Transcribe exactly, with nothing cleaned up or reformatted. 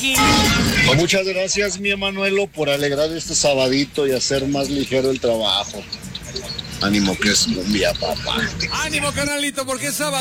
Ricky. Muchas gracias, mi Emanuelo, por alegrar este sabadito y hacer más ligero el trabajo. Ánimo que es cumbia, papá. Ánimo, canalito, porque es sábado.